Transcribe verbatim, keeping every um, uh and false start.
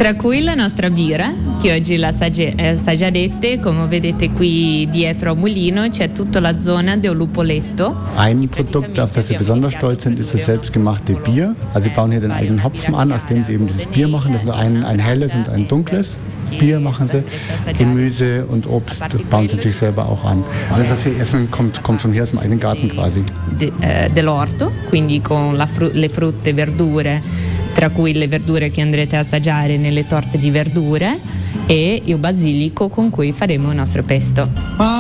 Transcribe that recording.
Tra cui la nostra birra, che oggi la assagge- assaggerete. Come vedete qui dietro al mulino c'è tutta la zona del lupoletto. Ein Produkt, auf das sie besonders stolz sind, ist das selbstgemachte Bier. Also sie bauen hier den eigenen Hopfen an, aus dem sie eben dieses Bier machen. Das ist ein, ein helles und ein dunkles Bier machen sie. Gemüse und Obst bauen sie natürlich selber auch an. Alles, was wir essen, kommt, kommt von hier aus dem eigenen Garten quasi. De, eh, dell'orto, quindi con la fru- le frutte e verdure, tra cui le verdure che andrete a assaggiare nelle torte di verdure e il basilico con cui faremo il nostro pesto.